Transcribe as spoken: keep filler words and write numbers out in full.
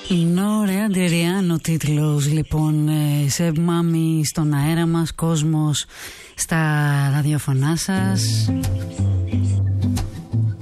Λινόρε Ντεριάν ο τίτλος, λοιπόν, σε μάμι στον αέρα μας, κόσμος στα ραδιοφωνά σας.